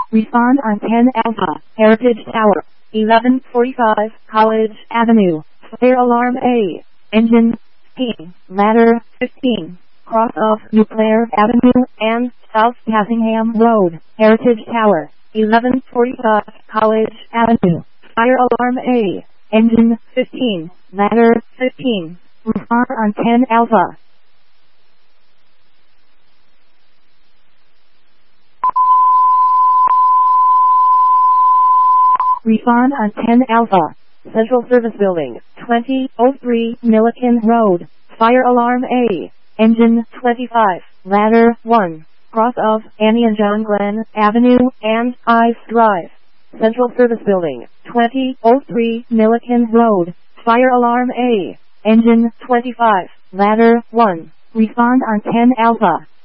Respond on 10 Alpha, Heritage Tower, 1145, College Avenue, Fire Alarm A, Engine 15, Ladder 15, cross of Nuclear Avenue and South Passingham Road, Heritage Tower, 1145, College Avenue, Fire Alarm A, Engine 15, Ladder 15, respond on 10 Alpha. Respond on 10 Alpha. Central Service Building, 2003 Milliken Road, Fire Alarm A, Engine 25, Ladder 1, cross of Annie and John Glenn Avenue and Ice Drive. Central Service Building, 2003 Milliken Road, Fire Alarm A, Engine 25, Ladder 1, respond on 10 Alpha.